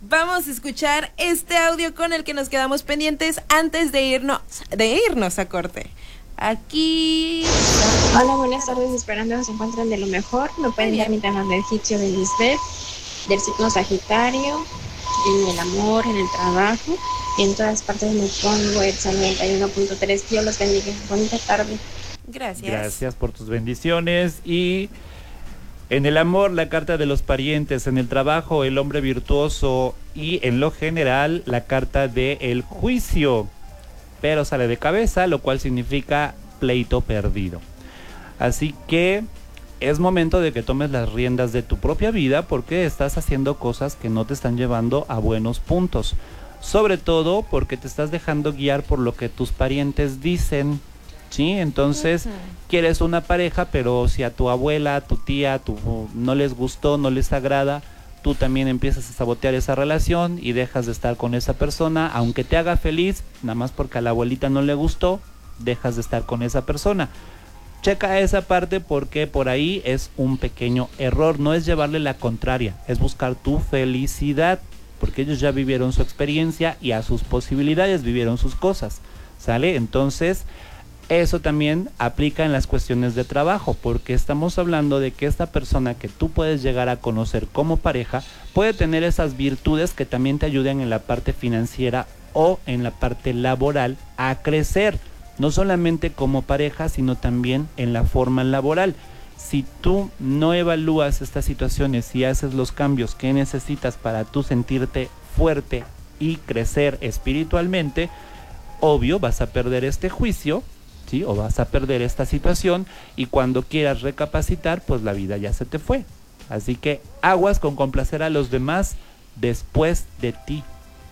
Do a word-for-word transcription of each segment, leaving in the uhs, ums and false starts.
Vamos a escuchar este audio con el que nos quedamos pendientes antes de irnos, de irnos a corte. Aquí. Hola, buenas tardes, esperando que se encuentren de lo mejor. Me pueden dar mi tema de egipcio de Lisbeth, del signo Sagitario, en el amor, en el trabajo, y en todas partes me pongo el noventa y uno punto tres. Dios los bendiga. Bonita tarde. Gracias. Gracias por tus bendiciones. Y en el amor, la carta de los parientes; en el trabajo, el hombre virtuoso; y en lo general, la carta de el juicio, pero sale de cabeza, lo cual significa pleito perdido. Así que es momento de que tomes las riendas de tu propia vida, porque estás haciendo cosas que no te están llevando a buenos puntos, sobre todo porque te estás dejando guiar por lo que tus parientes dicen, ¿sí? Entonces, uh-huh. quieres una pareja, pero si a tu abuela, a tu tía, a tu, no les gustó, no les agrada, tú también empiezas a sabotear esa relación y dejas de estar con esa persona, aunque te haga feliz, nada más porque a la abuelita no le gustó, dejas de estar con esa persona. Checa esa parte, porque por ahí es un pequeño error. No es llevarle la contraria, es buscar tu felicidad, porque ellos ya vivieron su experiencia y a sus posibilidades vivieron sus cosas, ¿sale? Entonces, eso también aplica en las cuestiones de trabajo, porque estamos hablando de que esta persona que tú puedes llegar a conocer como pareja puede tener esas virtudes que también te ayuden en la parte financiera o en la parte laboral a crecer, no solamente como pareja, sino también en la forma laboral. Si tú no evalúas estas situaciones y haces los cambios que necesitas para tú sentirte fuerte y crecer espiritualmente, obvio vas a perder este juicio, ¿sí? O vas a perder esta situación, y cuando quieras recapacitar, pues la vida ya se te fue. Así que aguas con complacer a los demás después de ti.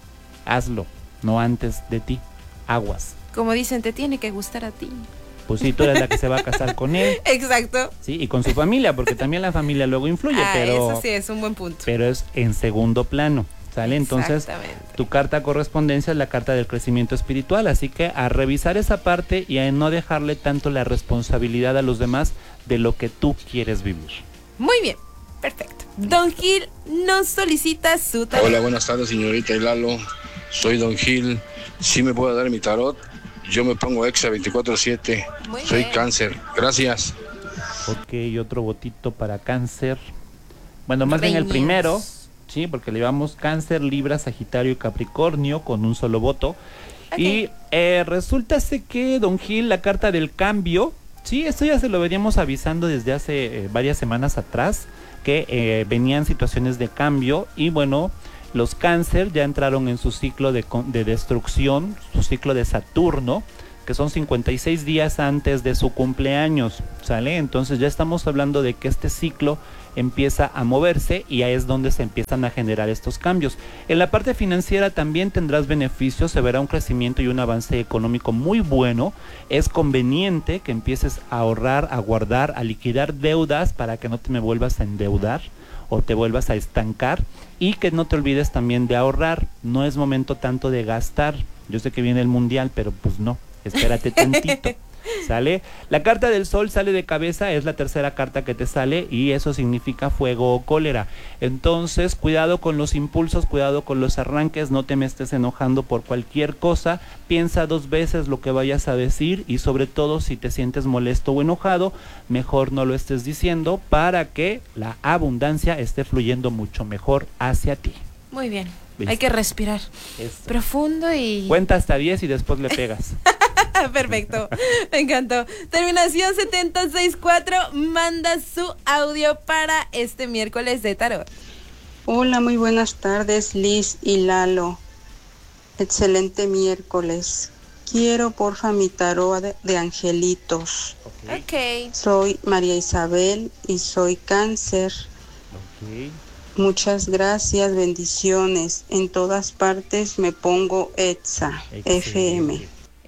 Hazlo, no antes de ti. Aguas. Como dicen, te tiene que gustar a ti. Pues sí, tú eres la que se va a casar con él. Exacto. Sí, y con su familia, porque también la familia luego influye, ah, pero eso sí es un buen punto. Pero es en segundo plano, ¿sale? Entonces, tu carta correspondencia es la carta del crecimiento espiritual, así que a revisar esa parte y a no dejarle tanto la responsabilidad a los demás de lo que tú quieres vivir. Muy bien, perfecto. Don Gil nos solicita su tarot. Hola, buenas tardes, señorita Lalo. Soy Don Gil. ¿Sí me puede dar mi tarot? Yo me pongo Exa veinticuatro siete. Soy bien. Cáncer. Gracias. Ok, otro votito para Cáncer. Bueno, más Reñas. bien el primero, sí, porque le llevamos Cáncer, Libra, Sagitario y Capricornio con un solo voto. Okay. Y eh, resulta que Don Gil, la carta del cambio, sí, esto ya se lo veníamos avisando desde hace eh, varias semanas atrás, que eh, venían situaciones de cambio, y bueno, los Cáncer ya entraron en su ciclo de, de destrucción, su ciclo de Saturno, que son cincuenta y seis días antes de su cumpleaños, ¿sale? Entonces ya estamos hablando de que este ciclo empieza a moverse, y ahí es donde se empiezan a generar estos cambios. En la parte financiera también tendrás beneficios, se verá un crecimiento y un avance económico muy bueno. Es conveniente que empieces a ahorrar, a guardar, a liquidar deudas para que no te me vuelvas a endeudar o te vuelvas a estancar, y que no te olvides también de ahorrar. No es momento tanto de gastar. Yo sé que viene el mundial, pero pues no, espérate tantito, ¿sale? La carta del sol sale de cabeza, es la tercera carta que te sale, y eso significa fuego o cólera. Entonces, cuidado con los impulsos, cuidado con los arranques, no te me estés enojando por cualquier cosa, piensa dos veces lo que vayas a decir, y sobre todo si te sientes molesto o enojado, mejor no lo estés diciendo, para que la abundancia esté fluyendo mucho mejor hacia ti. Muy bien. ¿Viste? Hay que respirar Eso. profundo y... Cuenta hasta diez y después le pegas. Perfecto, me encantó. Terminación setenta y seis cuatro, manda su audio para este miércoles de tarot. Hola, muy buenas tardes, Liz y Lalo. Excelente miércoles. Quiero porfa mi tarot de, de angelitos. Ok. okay. Soy María Isabel y soy Cáncer. Ok. Muchas gracias, bendiciones. En todas partes me pongo Exa, F M.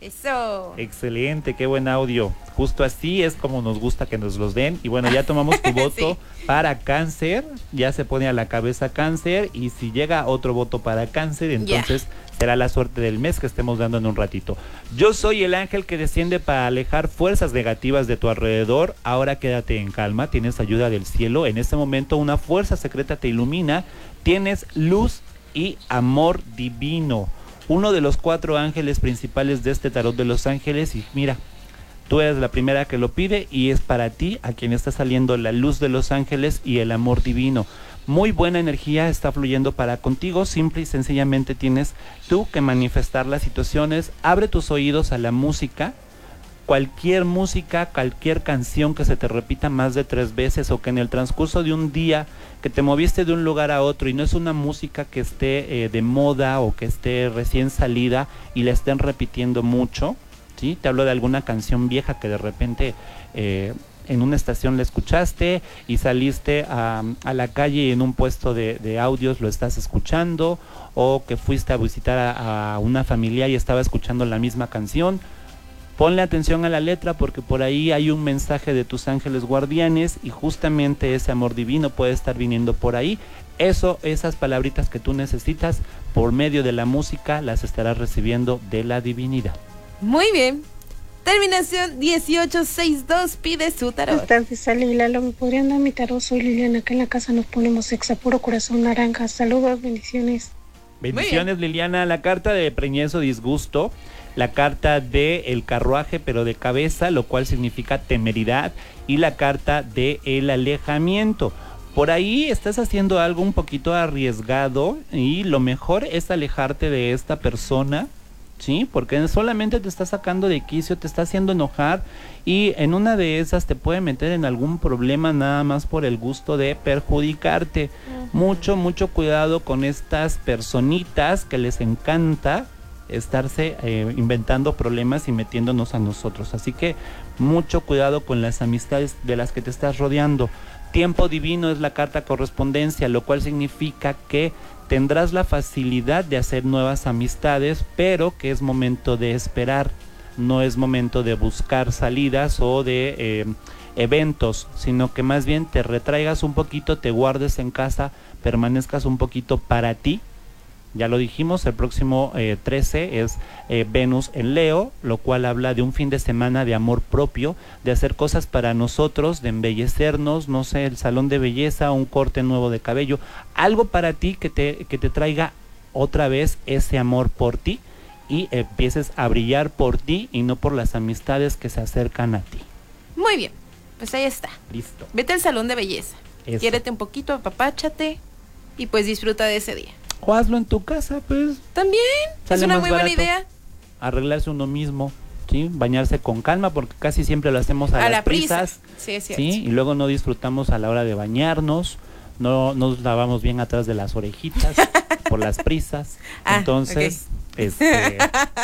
Eso. Excelente, qué buen audio. Justo así es como nos gusta que nos los den. Y bueno, ya tomamos tu voto sí. para Cáncer. Ya se pone a la cabeza Cáncer. Y si llega otro voto para Cáncer, entonces yeah. será la suerte del mes que estemos dando en un ratito. Yo soy el ángel que desciende para alejar fuerzas negativas de tu alrededor. Ahora quédate en calma, tienes ayuda del cielo. En este momento una fuerza secreta te ilumina. Tienes luz y amor divino. Uno de los cuatro ángeles principales de este tarot de los ángeles. Y mira, tú eres la primera que lo pide y es para ti a quien está saliendo la luz de los ángeles y el amor divino. Muy buena energía está fluyendo para contigo. Simple y sencillamente tienes tú que manifestar las situaciones. Abre tus oídos a la música. Cualquier música, cualquier canción que se te repita más de tres veces o que en el transcurso de un día que te moviste de un lugar a otro y no es una música que esté eh, de moda o que esté recién salida y la estén repitiendo mucho, ¿sí? Te hablo de alguna canción vieja que de repente eh, en una estación la escuchaste y saliste a, a la calle y en un puesto de, de audios lo estás escuchando, o que fuiste a visitar a, a una familia y estaba escuchando la misma canción. Ponle atención a la letra porque por ahí hay un mensaje de tus ángeles guardianes y justamente ese amor divino puede estar viniendo por ahí. Eso, esas palabritas que tú necesitas por medio de la música las estarás recibiendo de la divinidad. Muy bien. Terminación dieciocho sesenta y dos pide su tarot. Buenas tardes, Ale y Lalo. ¿Me podrían dar mi tarot? Soy Liliana. Acá en la casa nos ponemos exa puro corazón naranja. Saludos, bendiciones. Bendiciones, Liliana. La carta de preñez o disgusto, la carta de el carruaje pero de cabeza, lo cual significa temeridad, y la carta de el alejamiento. Por ahí estás haciendo algo un poquito arriesgado y lo mejor es alejarte de esta persona, ¿sí? Porque solamente te está sacando de quicio, te está haciendo enojar y en una de esas te puede meter en algún problema nada más por el gusto de perjudicarte. Uh-huh. Mucho, mucho cuidado con estas personitas que les encanta estarse eh, inventando problemas y metiéndonos a nosotros. Así que mucho cuidado con las amistades de las que te estás rodeando. Tiempo divino es la carta correspondencia, lo cual significa que tendrás la facilidad de hacer nuevas amistades, pero que es momento de esperar. No es momento de buscar salidas o de eh, eventos, sino que más bien te retraigas un poquito, te guardes en casa, permanezcas un poquito para ti. Ya lo dijimos, el próximo eh, trece es eh, Venus en Leo, lo cual habla de un fin de semana de amor propio, de hacer cosas para nosotros, de embellecernos, no sé, el salón de belleza, un corte nuevo de cabello, algo para ti que te, que te traiga otra vez ese amor por ti y empieces a brillar por ti y no por las amistades que se acercan a ti. Muy bien, pues ahí está. Listo. Vete al salón de belleza, Eso. Quiérete un poquito, apapáchate y pues disfruta de ese día. O hazlo en tu casa, pues. También, Sale es una más muy buena barato idea. Arreglarse uno mismo, ¿sí? Bañarse con calma, porque casi siempre lo hacemos a, A las la prisa. prisas. Sí, es cierto. ¿Sí? Y luego no disfrutamos a la hora de bañarnos, no nos lavamos bien atrás de las orejitas por las prisas. Ah, Entonces, okay. este...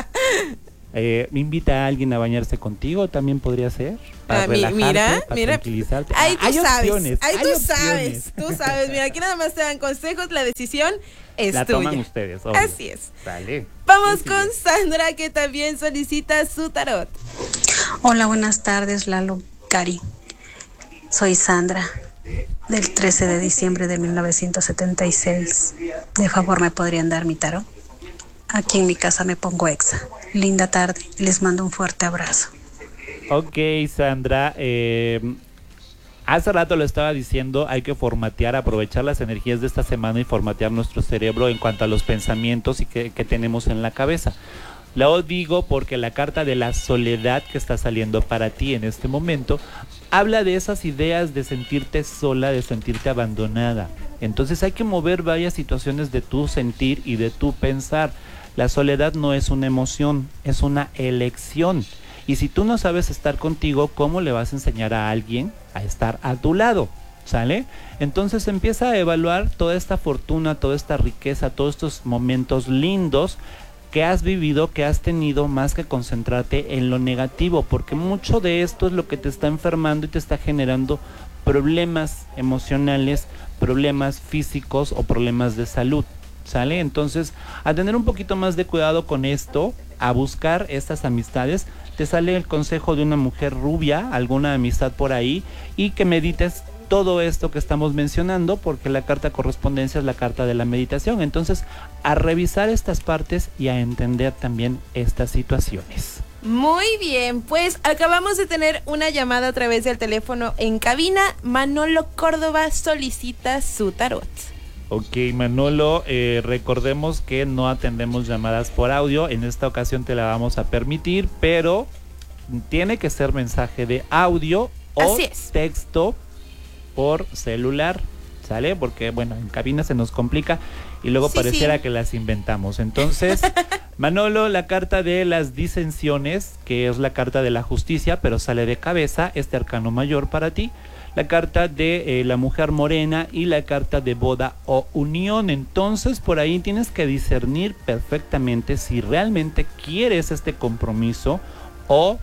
Eh, invita a alguien a bañarse contigo, también podría ser. Para Ah, mi- relajarte, mira, para mira. tranquilizarte. Ahí Ah, tú hay sabes, opciones, ahí hay tú opciones. sabes, tú sabes. Mira, aquí nada más te dan consejos, la decisión es La tuya. toman ustedes, obvio. Así es. Dale. Vamos Sí, con sí. Sandra, que también solicita su tarot. Hola, buenas tardes, Lalo, Cari. Soy Sandra, del trece de diciembre de mil novecientos setenta y seis. De favor, ¿me podrían dar mi tarot? Aquí en mi casa me pongo exa. Linda tarde, les mando un fuerte abrazo. Ok, Sandra, eh, hace rato lo estaba diciendo, hay que formatear, aprovechar las energías de esta semana y formatear nuestro cerebro en cuanto a los pensamientos y que, que tenemos en la cabeza. Lo digo porque la carta de la soledad que está saliendo para ti en este momento habla de esas ideas de sentirte sola, de sentirte abandonada. Entonces hay que mover varias situaciones de tu sentir y de tu pensar. La soledad no es una emoción, es una elección. Y si tú no sabes estar contigo, ¿cómo le vas a enseñar a alguien a estar a tu lado? ¿Sale? Entonces empieza a evaluar toda esta fortuna, toda esta riqueza, todos estos momentos lindos que has vivido, que has tenido, más que concentrarte en lo negativo, porque mucho de esto es lo que te está enfermando y te está generando problemas emocionales, problemas físicos o problemas de salud. ¿Sale? Entonces, a tener un poquito más de cuidado con esto, a buscar estas amistades. Te sale el consejo de una mujer rubia, alguna amistad por ahí, y que medites todo esto que estamos mencionando, porque la carta correspondencia es la carta de la meditación. Entonces, a revisar estas partes y a entender también estas situaciones. Muy bien, pues acabamos de tener una llamada a través del teléfono en cabina. Manolo Córdoba solicita su tarot. Ok, Manolo, eh, recordemos que no atendemos llamadas por audio. En esta ocasión te la vamos a permitir, pero tiene que ser mensaje de audio o texto por celular, ¿sale? Porque, bueno, en cabina se nos complica y luego sí, pareciera sí. que las inventamos. Entonces, Manolo, la carta de las disensiones, que es la carta de la justicia, pero sale de cabeza, este arcano mayor para ti. La carta de eh, la mujer morena y la carta de boda o unión. Entonces por ahí tienes que discernir perfectamente si realmente quieres este compromiso o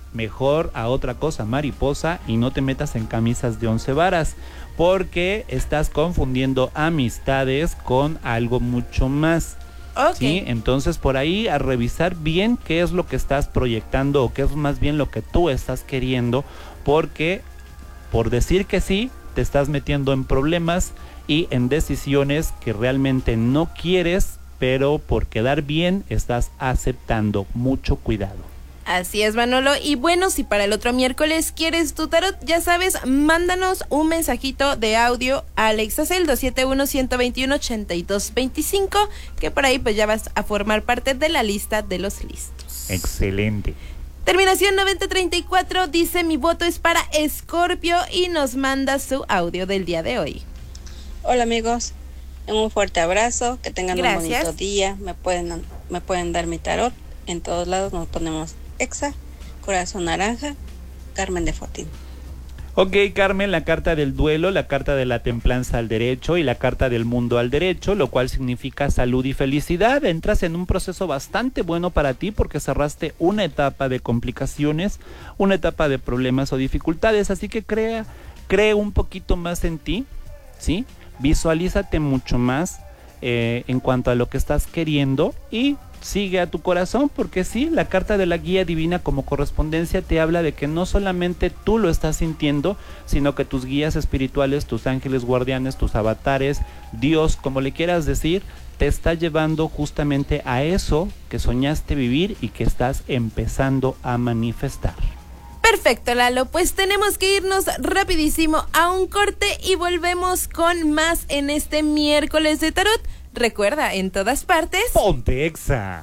mejor a otra cosa, mariposa, y no te metas en camisas de once varas, porque estás confundiendo amistades con algo mucho más. Okay. ¿Sí? Entonces por ahí a revisar bien qué es lo que estás proyectando o qué es más bien lo que tú estás queriendo, porque por decir que sí, te estás metiendo en problemas y en decisiones que realmente no quieres, pero por quedar bien estás aceptando. Mucho cuidado. Así es, Manolo. Y bueno, si para el otro miércoles quieres tu tarot, ya sabes, mándanos un mensajito de audio a Alexacel dos siete uno, uno dos uno, ocho dos dos cinco, que por ahí pues ya vas a formar parte de la lista de los listos. Excelente. Terminación noventa treinta y cuatro dice: mi voto es para Escorpio, y nos manda su audio del día de hoy. Hola amigos, un fuerte abrazo, que tengan Gracias. un bonito día. Me pueden, me pueden dar mi tarot. En todos lados nos ponemos Exa, Corazón Naranja, Carmen de Fortín. Ok, Carmen, la carta del duelo, la carta de la templanza al derecho y la carta del mundo al derecho, lo cual significa salud y felicidad. Entras en un proceso bastante bueno para ti porque cerraste una etapa de complicaciones, una etapa de problemas o dificultades, así que crea, cree un poquito más en ti, ¿sí? Visualízate mucho más eh, en cuanto a lo que estás queriendo y sigue a tu corazón, porque sí, la carta de la guía divina como correspondencia te habla de que no solamente tú lo estás sintiendo, sino que tus guías espirituales, tus ángeles guardianes, tus avatares, Dios, como le quieras decir, te está llevando justamente a eso que soñaste vivir y que estás empezando a manifestar. Perfecto, Lalo, pues tenemos que irnos rapidísimo a un corte y volvemos con más en este miércoles de tarot. Recuerda, en todas partes, ponte Exa.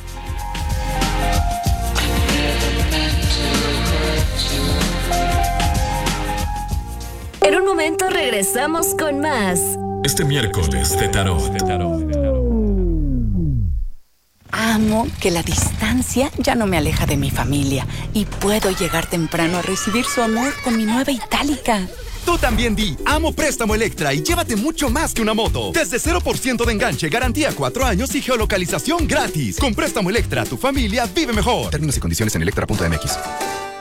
En un momento regresamos con más. Este miércoles de tarot. De tarot, de tarot. Amo que la distancia ya no me aleja de mi familia y puedo llegar temprano a recibir su amor con mi nueva Itálica. Tú también di Amo Préstamo Electra y llévate mucho más que una moto. Desde cero por ciento de enganche, garantía cuatro años y geolocalización gratis. Con Préstamo Electra, tu familia vive mejor. Términos y condiciones en electra punto m x.